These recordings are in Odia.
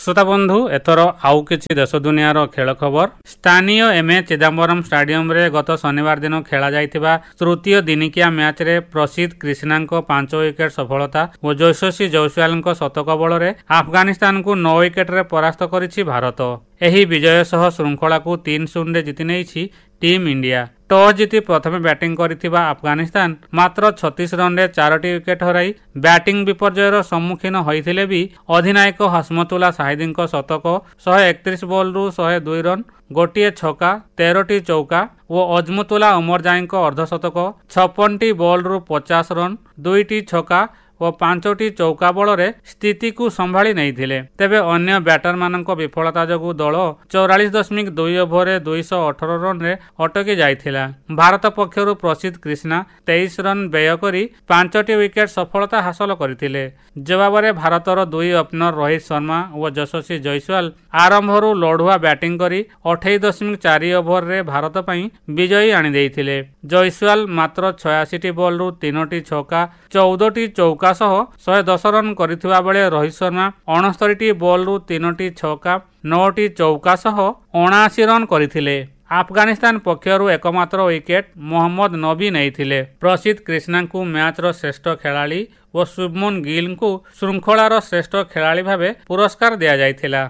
श्रोता बंधु एथर आउ किछि देश दुनियार खेल खबर। स्थानीय एमए चिदम्बरम स्टाडियम रे गत शनिवार दिन खेला जाइथिबा तृतीय दिनिकिया मैच रे प्रसिद्ध कृष्णांको 5 विकेट सफलता और यशस्वी जयसवाल शतक बल अफगानिस्तान को 9 विकेट रे परास्त करिछि भारत। एही विजय सह श्रृंखला को 3-0 जीति नेइछि टीम इंडिया। टॉस जीति प्रथमे बैटिंग करिथिबा अफगानिस्तान मात्र 36 रन रे 4टी विकेट हराई बैटिंग विपर्ययर सम्मुखीन होइथिले भी अधिनायक हसमतुल्ला शाहिदींको शतक 131 बॉल रु 102 रन, गोटिए छक्का, 13टी चौका और अजमतुल्ला उमरजाईंको अर्धशतक 56टी बॉल रु 50 रन, 2टी छक्का और 5टी चौका बल स्थिति को संभाली नहीं। तेबे अन्य बैटर मानक विफलता जगु दल 44.2 ओभर 218 रन रे अटकी जाइथिला। भारत पक्षर प्रसिद्ध कृष्णा 23 रन व्यय करी 5टी विकेट सफलता हासिल करथिले। जवाब रे भारतर 2 ओपनर रोहित शर्मा और यशस्वी जयसवाल आरंभरू लढ़ुआ बैटिंग करी 28.4 ओभर रे भारत पई विजयी आनी देइथिले। जयसवाल मात्र 86टी बॉल रु 3टी छक्का, 14टी चौका सह 110 रन करिथिबा बेले रोहित शर्मा 69टी बॉल रु 3टी छक्का, 9टी चौका सह 79 रन करिथिले। अफगानिस्तान पक्षरु एकमात्र विकेट मोहम्मद नबी नैथिले। प्रसिद्ध कृष्णा को मैच रो श्रेष्ठ खेलाड़ी और शुभमन गिल को श्रृंखलार श्रेष्ठ खेलाड़ी भावे पुरस्कार दिया जाइथिला।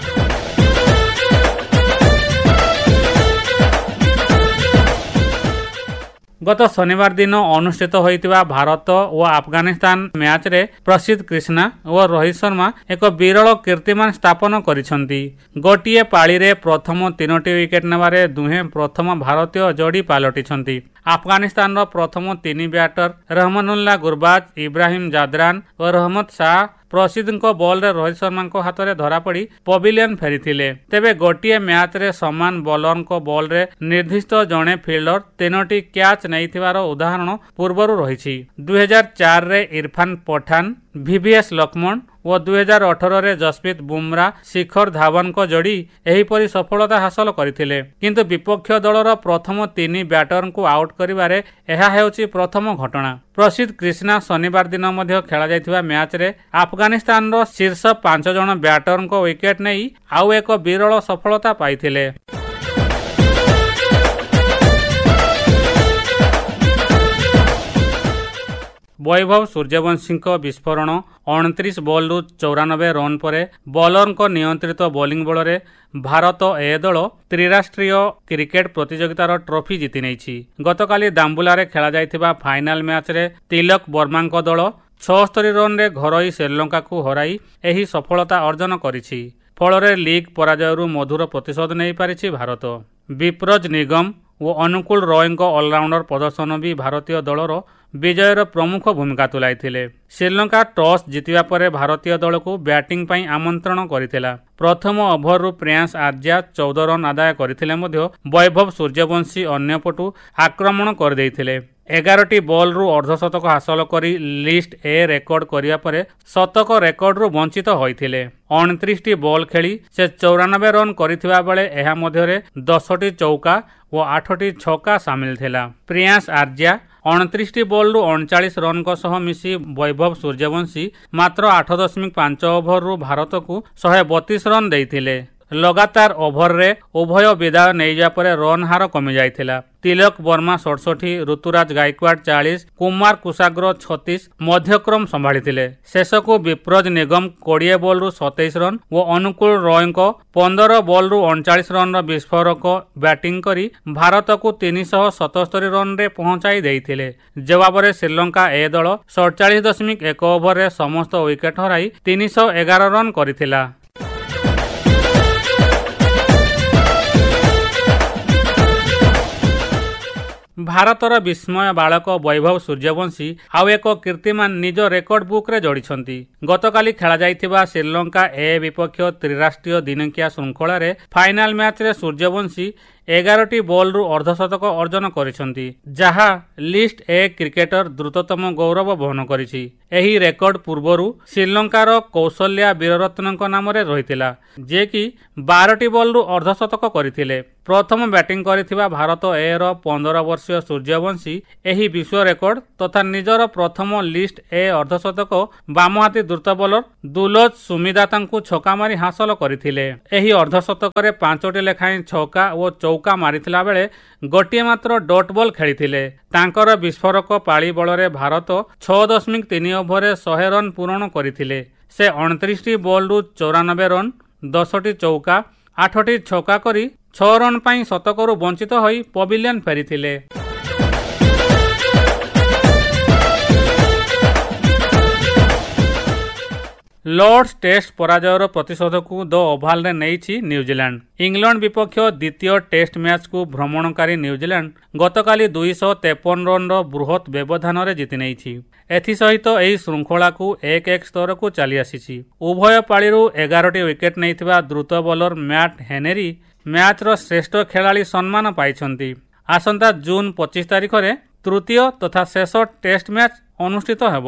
गत शनिवार दिन अनुष्ठित होइतिबा भारत और अफगानिस्तान मैच रे प्रसिद्ध कृष्णा और रोहित शर्मा एक विरल कीर्तिमान स्थापन करिसंती। गोटिए पाली रे प्रथम 3टी विकेट नेबारे दुहे प्रथम भारतीय जोड़ी पालटिछंती। अफगानिस्तान रो प्रथम 3 बैटर रहमानुल्लाह गुरबाज, इब्राहिम जादरान और रहमत शाह प्रसिद्ध बॉल रे रोहित शर्मा हाथ में धरा पड़ी पविलियन फेरी। तेबे गोटिए मैच रे समान बॉलर को बॉल रे निर्दिष्ट जड़े फिल्डर 3टी कैच नहीं उदाहरण पूर्वर रही। 2004 रे इरफान पठान, VVS लक्ष्मण और 2018 रे जसप्रीत बुमराह, शिखर धवन को जोड़ी एहीपरि सफलता हासिल करथिले। किंतु विपक्ष दलर प्रथम 3 बैटर को आउट करिबारे एहा हेउची प्रथम घटना। प्रसिद्ध कृष्णा शनिवार दिन मध्य खेला जाइथिबा मैच रे अफगानिस्तान रो शीर्ष 5 जण बैटर को विकेट नहीं आउ एक विरल सफलता पाइथिले। वैभव सूर्यवंशी विस्फोरण 29 बॉल रु 94 रन पर बॉलर को नियंत्रित बॉलिंग बल भारत ए दल त्रिराष्ट्रीय क्रिकेट प्रतियोगितार ट्रॉफी जीति नहीं। गतकाली दाम्बुला खेला जाइथिबा फाइनाल मैच रे तिलक वर्मा दल 76 रन रे घरोई श्रीलंका को हराई एही सफलता अर्जन करिछि। फल लीग पराजयरु मधुर प्रतिशोध नहीं पारिछि भारत। विप्रज निगम और अनुकूल रॉय ऑलराउंडर प्रदर्शन भी भारतीय दलर विजयर प्रमुख भूमिका तुलाइथिले। श्रीलंका टॉस जीतिबा परे भारतीय दल को बैटिंग पई आमंत्रण करिथिला। प्रथम ओभर रु प्रयास आर्या 14 रन आदाय करथिले मध्य वैभव सूर्यवंशी अन्य पटु आक्रमण कर देइथिले। 11टी बॉल रु अर्धशतक हासिल करी लिस्ट ए रेकर्ड करिया परे शतक रेकर्ड रु वंचित होइथिले। 29टी बॉल खेली से 94 रन करिथिबा बेले एहा मध्यरे 10टी चौका और 8टी छक्का सामिल थिला। प्रयास आर्या 29टी बॉल रु 39 रन को सह मिसी वैभव सूर्यवंशी मात्र 8.5 ओभर रु भारत को 132 रन देइथिले। लगातार ओभर रे उभय विदाय नहीं जा परे रन हार कमी जाइथिला। तिलक वर्मा 67, ऋतुराज गायकवाड़ 40, कुमार कुशाग्र 36 मध्यक्रम संभाळिथिले। शेष को विप्रज निगम 20 बॉल रु 27 रन और अनुकूल रॉय को 15 बॉल रु 39 रन विस्फोरक बैटिंग करी भारत को 377 रन रे पहुंचाई देइथिले। जवाब रे श्रीलंका ए दल 47.1 ओभर रे समस्त विकेट हराई 311 रन करिथिला। भारतर विस्मय बालक वैभव सूर्यवंशी आउ एक कीर्तिमान निज रेकर्ड बुक रे जोड़िछंती। गतकाली खेला जाइथिबा श्रीलंका ए विपक्ष त्रिराष्ट्रीय दिनकिया श्रृंखला रे फाइनाल मैच रे सूर्यवंशी 11ଟି ବଲରୁ ଅର୍ଦ୍ଧଶତକ ଅର୍ଜନ କରିଛନ୍ତି, ଯାହା ଲିଷ୍ଟ ଏ କ୍ରିକେଟର ଦ୍ରୁତତମ ଗୌରବ ବହନ କରିଛି। ଏହି ରେକର୍ଡ ପୂର୍ବରୁ ଶ୍ରୀଲଙ୍କାର କୌଶଲ୍ୟା ବୀରରତ୍ନଙ୍କ ନାମରେ ରହିଥିଲା, ଯିଏକି 12ଟି ବଲରୁ ଅର୍ଦ୍ଧଶତକ କରିଥିଲେ। ପ୍ରଥମ ବ୍ୟାଟିଂ କରିଥିବା ଭାରତ ଏର 15 ବର୍ଷୀୟ ସୂର୍ଯ୍ୟବଂଶୀ ଏହି ବିଶ୍ୱ ରେକର୍ଡ ତଥା ନିଜର ପ୍ରଥମ ଲିଷ୍ଟ ଏ ଅର୍ଦ୍ଧଶତକ ବାମହାତୀ ଦ୍ରୁତ ବୋଲର ଦୁଲୋଜ ସୁମିଦାତାଙ୍କୁ ଛକା ମାରି ହାସଲ କରିଥିଲେ। ଏହି ଅର୍ଦ୍ଧଶତକରେ 5ଟି ଲେଖାଏଁ ଛକା ଓ ଚୌକା ମାରିଥିଲା ବେଳେ ଗୋଟିଏ ମାତ୍ର ଡଟ୍ ବଲ୍ ଖେଳିଥିଲେ। ତାଙ୍କର ବିସ୍ଫୋରକ ପାଳି ବଳରେ ଭାରତ 6.3 ଓଭରରେ 100 ରନ୍ ପୂରଣ କରିଥିଲେ। ସେ 29ଟି ବଲରୁ 94 ରନ୍, 10ଟି ଚୌକା, 8ଟି ଛକା କରି 6 ରନ୍ ପାଇଁ ଶତକରୁ ବଞ୍ଚିତ ହୋଇ ପଭିଲିୟନ ଫେରିଥିଲେ। ଲର୍ଡସ ଟେଷ୍ଟ ପରାଜୟର ପ୍ରତିଶୋଧକୁ ଦ ଓଭାଲରେ ନେଇଛି ନ୍ୟୁଜିଲାଣ୍ଡ। ଇଂଲଣ୍ଡ ବିପକ୍ଷ ଦ୍ୱିତୀୟ ଟେଷ୍ଟ ମ୍ୟାଚକୁ ଭ୍ରମଣକାରୀ ନ୍ୟୁଜିଲାଣ୍ଡ ଗତକାଲି 253 ରନ୍ର ବୃହତ୍ ବ୍ୟବଧାନରେ ଜିତି ନେଇଛି। ଏଥିସହିତ ଏହି ଶୃଙ୍ଖଳାକୁ 1-1 ସ୍ତରକୁ ଚାଲିଆସିଛି। ଉଭୟ ପାଳିରୁ 11ଟି ୱିକେଟ୍ ନେଇଥିବା ଦ୍ରୁତ ବୋଲର ମ୍ୟାଟ୍ ହେନେରୀ ମ୍ୟାଚର ଶ୍ରେଷ୍ଠ ଖେଳାଳି ସମ୍ମାନ ପାଇଛନ୍ତି। ଆସନ୍ତା ଜୁନ୍ 25 ତାରିଖରେ ତୃତୀୟ ତଥା ଶେଷ ଟେଷ୍ଟ ମ୍ୟାଚ୍ ଅନୁଷ୍ଠିତ ହେବ।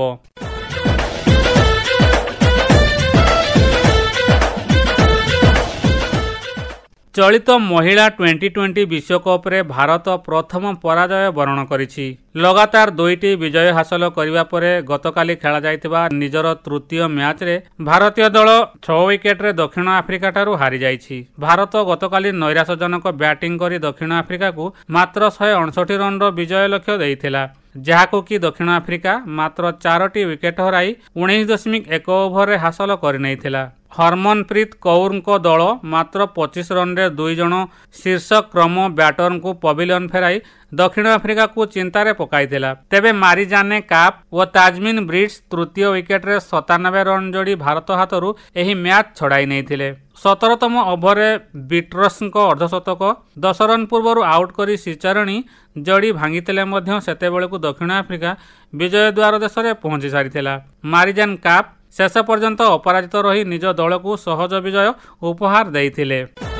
ଚଳିତ ମହିଳା ଟି20 ବିଶ୍ୱକପ୍ରେ ଭାରତ ପ୍ରଥମ ପରାଜୟ ବରଣ କରିଛି। ଲଗାତାର 2ଟି ବିଜୟ ହାସଲ କରିବା ପରେ ଗତକାଲି ଖେଳାଯାଇଥିବା ନିଜର ତୃତୀୟ ମ୍ୟାଚରେ ଭାରତୀୟ ଦଳ 6 ୱିକେଟରେ ଦକ୍ଷିଣ ଆଫ୍ରିକାଠାରୁ ହାରିଯାଇଛି। ଭାରତ ଗତକାଲି ନୈରାଶ୍ୟଜନକ ବ୍ୟାଟିଂ କରି ଦକ୍ଷିଣ ଆଫ୍ରିକାକୁ ମାତ୍ର 159 ରନ୍ର ବିଜୟ ଲକ୍ଷ୍ୟ ଦେଇଥିଲା, ଯାହାକୁ କି ଦକ୍ଷିଣ ଆଫ୍ରିକା ମାତ୍ର 4ଟି ୱିକେଟ୍ ହରାଇ 19.1 ଓଭରରେ ହାସଲ କରିନେଇଥିଲା। ହରମନପ୍ରୀତ କୌରଙ୍କ ଦଳ ମାତ୍ର 25 ରନ୍ରେ 2 ଜଣ ଶୀର୍ଷ କ୍ରମ ବ୍ୟାଟରଙ୍କୁ ପଭିଲିୟନ ଫେରାଇ ଦକ୍ଷିଣ ଆଫ୍ରିକାକୁ ଚିନ୍ତାରେ ପକାଇଥିଲା। ତେବେ ମାରିଜାନେ କାପ୍ ଓ ତାଜମିନ୍ ବ୍ରିଟ୍ସ ତୃତୀୟ ୱିକେଟରେ 97 ରନ୍ ଯୋଡ଼ି ଭାରତ ହାତରୁ ଏହି ମ୍ୟାଚ୍ ଛଡ଼ାଇ ନେଇଥିଲେ। 17ତମ ଓଭରରେ ବିଟ୍ରସଙ୍କ ଅର୍ଦ୍ଧଶତକ 10 ରନ୍ ପୂର୍ବରୁ ଆଉଟ୍ କରି ଶ୍ରୀଚରଣୀ ଯୋଡ଼ି ଭାଙ୍ଗିଥିଲେ ମଧ୍ୟ ସେତେବେଳକୁ ଦକ୍ଷିଣ ଆଫ୍ରିକା ବିଜୟ ଦ୍ୱାର ଦେଶରେ ପହଞ୍ଚି ସାରିଥିଲା। ମାରିଜାନ୍ କାପ୍ ଶେଷ ପର୍ଯ୍ୟନ୍ତ ଅପରାଜିତ ରହି ନିଜ ଦଳକୁ ସହଜ ବିଜୟ ଉପହାର ଦେଇଥିଲେ।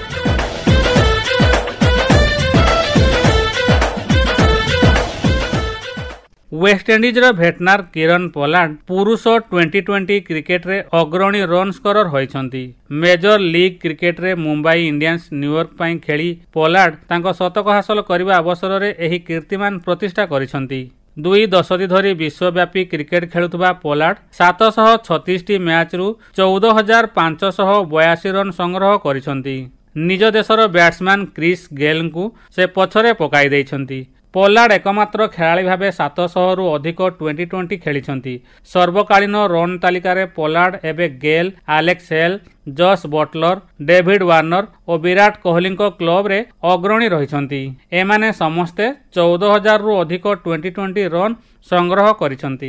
ୱେଷ୍ଟଇଣ୍ଡିଜର ଭେଟନାର କିରନ୍ ପୋଲାର୍ଡ ପୁରୁଷ ଟି20 କ୍ରିକେଟରେ ଅଗ୍ରଣୀ ରନ୍ ସ୍କୋରର ହୋଇଛନ୍ତି। ମେଜର ଲିଗ୍ କ୍ରିକେଟରେ ମୁମ୍ବାଇ ଇଣ୍ଡିଆନ୍ସ ନ୍ୟୁୟର୍କ ପାଇଁ ଖେଳି ପୋଲାର୍ଡ ତାଙ୍କ ଶତକ ହାସଲ କରିବା ଅବସରରେ ଏହି କୀର୍ତ୍ତିମାନ ପ୍ରତିଷ୍ଠା କରିଛନ୍ତି। 2 ଦଶନ୍ଧି ଧରି ବିଶ୍ୱବ୍ୟାପୀ କ୍ରିକେଟ ଖେଳୁଥିବା ପୋଲାର୍ଡ 736ଟି ମ୍ୟାଚରୁ 14,582 ରନ୍ ସଂଗ୍ରହ କରିଛନ୍ତି। ନିଜ ଦେଶର ବ୍ୟାଟ୍ସମ୍ୟାନ୍ କ୍ରିସ୍ ଗେଲ୍ଙ୍କୁ ସେ ପଛରେ ପକାଇ ଦେଇଛନ୍ତି। ପୋଲାର୍ଡ ଏକମାତ୍ର ଖେଳାଳି ଭାବେ 700ରୁ ଅଧିକ ଟି20 ଖେଳିଛନ୍ତି। ସର୍ବକାଳୀନ ରନ୍ ତାଲିକାରେ ପୋଲାର୍ଡ ଏବେ Gayle, Alex ହେଲ୍, just Butler, David Warner ଓ ବିରାଟ କୋହଲିଙ୍କ କ୍ଲବରେ ଅଗ୍ରଣୀ ରହିଛନ୍ତି। ଏମାନେ ସମସ୍ତେ 14,000ରୁ ଅଧିକ ଟି20 ରନ୍ ସଂଗ୍ରହ କରିଛନ୍ତି।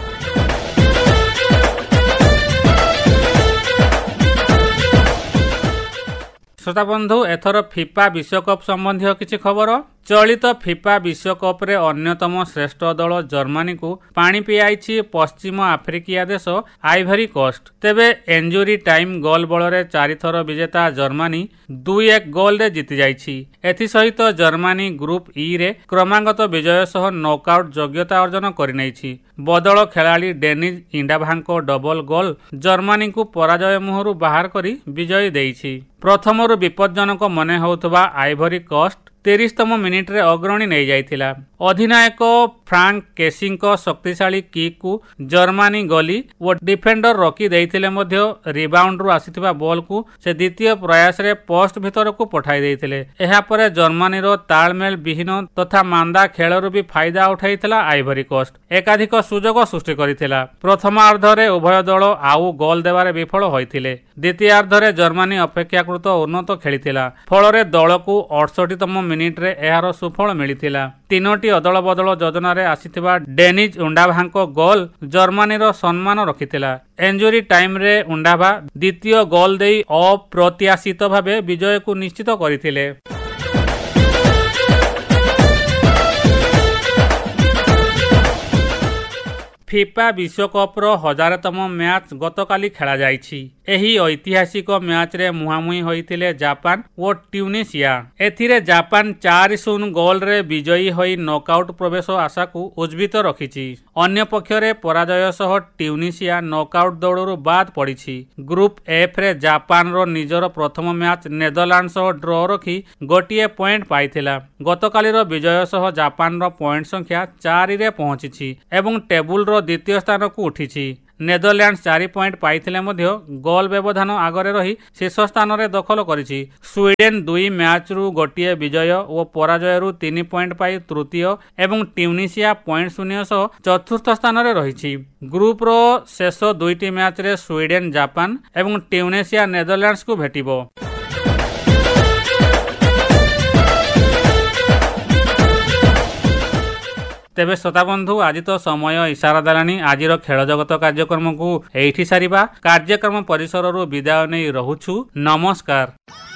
ଶ୍ରୋତାବନ୍ଧୁ, ଏଥର ଫିଫା ବିଶ୍ୱକପ୍ ସମ୍ବନ୍ଧୀୟ କିଛି ଖବର। ଚଳିତ ଫିଫା ବିଶ୍ୱକପ୍ରେ ଅନ୍ୟତମ ଶ୍ରେଷ୍ଠ ଦଳ ଜର୍ମାନୀକୁ ପାଣି ପିଆଇଛି ପଶ୍ଚିମ ଆଫ୍ରିକିଆ ଦେଶ ଆଇଭରି କୋଷ୍ଟ। ତେବେ ଏଞ୍ଜୁରୀ ଟାଇମ୍ ଗୋଲ୍ ବଳରେ 4 ଥର ବିଜେତା ଜର୍ମାନୀ 2-1 ଗୋଲ୍ରେ ଜିତିଯାଇଛି। ଏଥିସହିତ ଜର୍ମାନୀ ଗ୍ରୁପ୍ ଇରେ କ୍ରମାଗତ ବିଜୟ ସହ ନକ୍ଆଉଟ୍ ଯୋଗ୍ୟତା ଅର୍ଜନ କରିନେଇଛି। ବଦଳ ଖେଳାଳି ଡେନିଜ୍ ଇଣ୍ଡାଭାଙ୍କ ଡବଲ ଗୋଲ୍ ଜର୍ମାନୀକୁ ପରାଜୟ ମୁହଁରୁ ବାହାର କରି ବିଜୟୀ ଦେଇଛି। ପ୍ରଥମରୁ ବିପଜ୍ଜନକ ମନେ ହେଉଥିବା ଆଇଭରି କୋଷ୍ଟ 30ତମ ମିନିଟ୍ରେ ଅଗ୍ରଣୀ ନେଇଯାଇଥିଲା। ଅଧିନାୟକ ଫ୍ରାଙ୍କ କେସିଙ୍କ ଶକ୍ତିଶାଳୀ କିକ୍କୁ ଜର୍ମାନୀ ଗଲି ଓ ଡିଫେଣ୍ଡର ରୋକି ଦେଇଥିଲେ ମଧ୍ୟ ରିବାଉଣ୍ଡରୁ ଆସିଥିବା ବଲ୍କୁ ସେ ଦ୍ୱିତୀୟ ପ୍ରୟାସରେ ପୋଷ୍ଟ ଭିତରକୁ ପଠାଇ ଦେଇଥିଲେ। ଏହାପରେ ଜର୍ମାନୀର ତାଳମେଳ ବିହୀନ ତଥା ମାନ୍ଦା ଖେଳରୁ ବି ଫାଇଦା ଉଠାଇଥିଲା ଆଇଭରି କୋଷ୍ଟ। ଏକାଧିକ ସୁଯୋଗ ସୃଷ୍ଟି କରିଥିଲା। ପ୍ରଥମାର୍ଦ୍ଧରେ ଉଭୟ ଦଳ ଆଉ ଗୋଲ୍ ଦେବାରେ ବିଫଳ ହୋଇଥିଲେ। ଦ୍ୱିତୀୟାର୍ଦ୍ଧରେ ଜର୍ମାନୀ ଅପେକ୍ଷାକୃତ ଉନ୍ନତ ଖେଳିଥିଲା, ଫଳରେ ଦଳକୁ 68ତମ ମିନିଟ୍ରେ ଏହାର ସୁଫଳ ମିଳିଥିଲା। 3ଟି ଅଦଳ ବଦଳ ଯୋଜନାରେ ଆସିଥିବା ଡେନିଜ୍ ଉଣ୍ଡାଭାଙ୍କ ଗୋଲ୍ ଜର୍ମାନୀର ସମ୍ମାନ ରଖିଥିଲା। ଏଞ୍ଜୁରୀ ଟାଇମ୍ରେ ଉଣ୍ଡାଭା ଦ୍ୱିତୀୟ ଗୋଲ୍ ଦେଇ ଅପ୍ରତ୍ୟାଶିତ ଭାବେ ବିଜୟକୁ ନିଶ୍ଚିତ କରିଥିଲେ। ଫିଫା ବିଶ୍ୱକପ୍ର 1000ତମ ମ୍ୟାଚ୍ ଗତକାଲି ଖେଳାଯାଇଛି। ଏହି ଐତିହାସିକ ମ୍ୟାଚ୍ରେ ମୁହାଁମୁହିଁ ହୋଇଥିଲେ ଜାପାନ ଓ ଟ୍ୟୁନିସିଆ। ଏଥିରେ ଜାପାନ 4-0 ଗୋଲରେ ବିଜୟୀ ହୋଇ ନକ୍ଆଉଟ୍ ପ୍ରବେଶ ଆଶାକୁ ଉଜ୍ଜୀବିତ ରଖିଛି। ଅନ୍ୟପକ୍ଷରେ ପରାଜୟ ସହ ଟ୍ୟୁନିସିଆ ନକ୍ଆଉଟ୍ ଦୌଡ଼ରୁ ବାଦ୍ ପଡ଼ିଛି। ଗ୍ରୁପ୍ ଏଫ୍ରେ ଜାପାନର ନିଜର ପ୍ରଥମ ମ୍ୟାଚ୍ ନେଦରଲ୍ୟାଣ୍ଡ ସହ ଡ୍ର ରଖି ଗୋଟିଏ ପଏଣ୍ଟ ପାଇଥିଲା। ଗତକାଲିର ବିଜୟ ସହ ଜାପାନର ପଏଣ୍ଟ ସଂଖ୍ୟା 4ରେ ପହଞ୍ଚିଛି ଏବଂ ଟେବୁଲର ଦ୍ୱିତୀୟ ସ୍ଥାନକୁ ଉଠିଛି। ନେଦରଲ୍ୟାଣ୍ଡ 4 ପଏଣ୍ଟ ପାଇଥିଲେ ମଧ୍ୟ ଗୋଲ ବ୍ୟବଧାନ ଆଗରେ ରହି ଶୀର୍ଷ ସ୍ଥାନରେ ଦଖଲ କରିଛି। ସ୍ୱିଡେନ୍ 2 ମ୍ୟାଚ୍ରୁ ଗୋଟିଏ ବିଜୟ ଓ ପରାଜୟରୁ 3 ପଏଣ୍ଟ ପାଇ ତୃତୀୟ ଏବଂ ଟ୍ୟୁନିସିଆ ପଏଣ୍ଟ ଶୂନ୍ୟ ସହ ଚତୁର୍ଥ ସ୍ଥାନରେ ରହିଛି। ଗ୍ରୁପର ଶେଷ 2ଟି ମ୍ୟାଚ୍ରେ ସ୍ୱିଡେନ୍ ଜାପାନ ଏବଂ ଟ୍ୟୁନିସିଆ ନେଦରଲ୍ୟାଣ୍ଡସକୁ ଭେଟିବ। ତେବେ ଶ୍ରୋତାବନ୍ଧୁ, ଆଜି ତ ସମୟ ଇସାରା ଦେଲାଣି। ଆଜିର ଖେଳ ଜଗତ କାର୍ଯ୍ୟକ୍ରମକୁ ଏଇଠି ସାରିବା। କାର୍ଯ୍ୟକ୍ରମ ପରିସରରୁ ବିଦାୟ ନେଇ ରହୁଛୁ। ନମସ୍କାର।